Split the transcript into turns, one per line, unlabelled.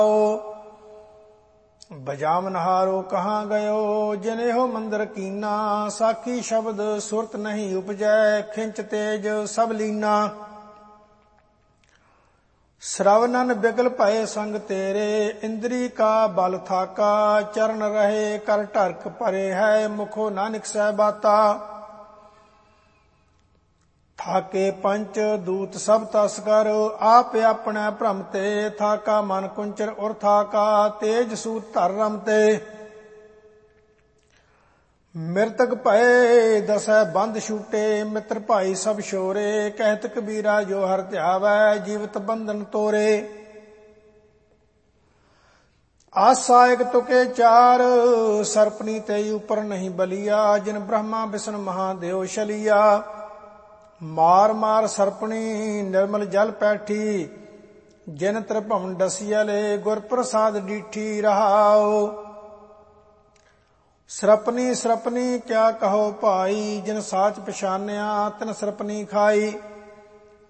ਬਜਾਵਨਹਾਰੋ ਕਹਾਂ ਗਇਓ ਜਿਨੇਹੋ ਮੰਦਰ ਕੀਨਾ। ਸਾਖੀ ਸ਼ਬਦ ਸੁਰਤ ਨਹੀਂ ਉਪਜੈ ਖਿੰਚ ਤੇਜ ਸਭ ਲੀਨਾ। ਸ਼ਰਵਨਨ ਬਿਗਲ ਭਏ ਸੰਗ ਤੇਰੇ ਇੰਦਰੀ ਕਾ ਬਲ ਥਾਕਾ। ਚਰਨ ਰਹੇ ਕਰ ਢਰਕ ਭਰੇ ਹੈ ਮੁਖੋ ਨਾ ਨਿਕਸੈ ਬਾਤਾ। ਥਾਕੇ ਪੰਚ ਦੂਤ ਸਭ ਤਸਕਰ ਆਪ ਆਪਣੇ ਭ੍ਰਮ ਤੇ। ਥਾਕਾ ਮਨ ਕੁੰਚਰ ਉਰ ਥਾਕਾ ਤੇਜ ਸੂਤ ਧਰ ਰਮ ਤੇ। ਮਿਰਤਕ ਭਏ ਦਸੈ ਬੰਦ ਛੂਟੇ ਮਿੱਤਰ ਭਾਈ ਸਭ ਛੋਰੇ। ਕਹਿਤ ਕਬੀਰਾ ਜੋ ਹਰ ਧਿਆਵੈ ਜੀਵਤ ਬੰਧਨ ਤੋਰੇ। ਆਸਾ ਇਕ ਤੁਕੇ ਚਾਰ ਸਰਪਨੀ ਤੇ ਉਪਰ ਨਹੀਂ ਬਲੀਆ। ਜਿਨ ਬ੍ਰਹਮਾ ਵਿਸ਼ਨ ਮਹਾਦੇਵ ਛਲੀਆ। ਮਾਰ ਮਾਰ ਸਰਪਣੀ ਨਿਰਮਲ ਜਲ ਪੈਠੀ। ਜਿਨ ਤ੍ਰਿਭਵਨ ਡਸੀਅਲੇ ਗੁਰ ਪ੍ਰਸਾਦ ਡੀਠੀ ਰਹਾਉ। ਸਰਪਨੀ ਸਰਪਨੀ ਕਿਆ ਕਹੋ ਭਾਈ। ਜਿਨ ਸਾਚ ਪਛਾਨਿਆ ਤਿਨ ਸਰਪਨੀ ਖਾਈ।